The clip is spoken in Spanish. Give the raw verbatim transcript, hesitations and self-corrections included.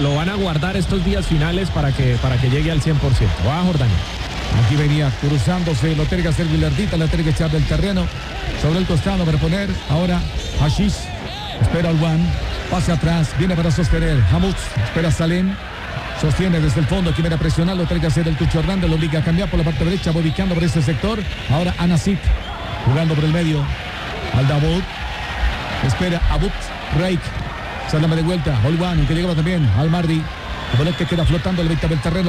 lo van a guardar estos días finales para que, para que llegue al cien por ciento. Va a Jordania. Aquí venía cruzándose, lo tiene que hacer Vilardita, la tiene que echar del terreno. Sobre el costado para poner, ahora Hashish. Espera al One, pase atrás, viene para sostener. Hamuz, espera Salem. Sostiene desde el fondo, quiere presionar, lo tiene que hacer el Tucho Hernández, lo obliga a cambiar por la parte derecha, va ubicando por ese sector. Ahora Anasit, jugando por el medio. Al Davut, espera Abut Reik. Sálame de vuelta, Olwan, que llegaba también al Mardi. El boleto que queda flotando, el venta del terreno.